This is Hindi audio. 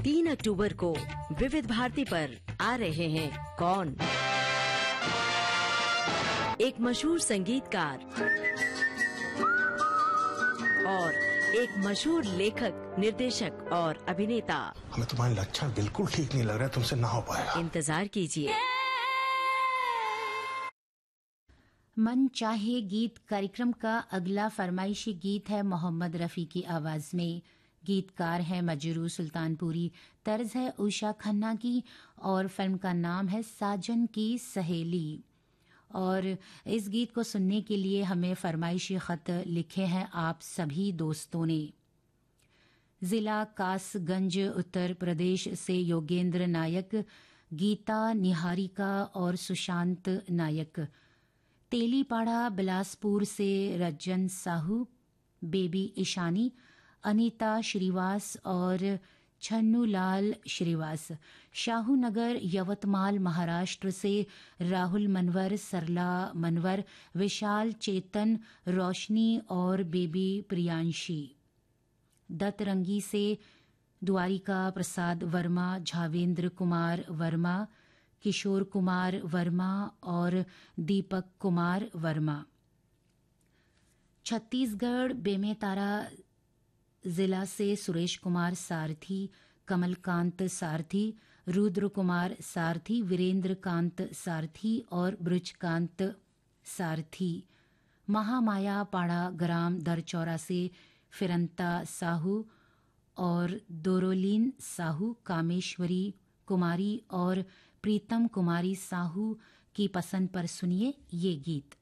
3 अक्टूबर को विविध भारती पर आ रहे हैं कौन? एक मशहूर संगीतकार और एक मशहूर लेखक, निर्देशक और अभिनेता। हमें तुम्हारा लक्षण बिल्कुल ठीक नहीं लग रहा है, तुमसे ना हो पाएगा। इंतजार कीजिए। मन चाहे गीत कार्यक्रम का अगला फरमाइशी गीत है मोहम्मद रफी की आवाज में। गीतकार है मजरू सुल्तानपुरी, तर्ज है उषा खन्ना की और फिल्म का नाम है साजन की सहेली। और इस गीत को सुनने के लिए हमें फरमाइशी खत लिखे हैं आप सभी दोस्तों ने। जिला कासगंज उत्तर प्रदेश से योगेंद्र नायक, गीता निहारिका और सुशांत नायक। तेलीपाड़ा बिलासपुर से रज्जन साहू, बेबी ईशानी, अनीता श्रीवास और छन्नूलाल श्रीवास। शाहूनगर यवतमाल महाराष्ट्र से राहुल मनवर, सरला मनवर, विशाल चेतन, रोशनी और बेबी प्रियांशी। दतरंगी से द्वारिका प्रसाद वर्मा, झावेंद्र कुमार वर्मा, किशोर कुमार वर्मा और दीपक कुमार वर्मा। छत्तीसगढ़ बेमेतारा जिला से सुरेश कुमार सारथी, कमलकांत सारथी, रुद्र कुमार सारथी, वीरेंद्र कांत सारथी और ब्रजकांत सारथी। महामाया पाड़ा ग्राम दरचौरा से फिरंता साहू और दोरोलीन साहू, कामेश्वरी कुमारी और प्रीतम कुमारी साहू की पसंद पर सुनिए ये गीत।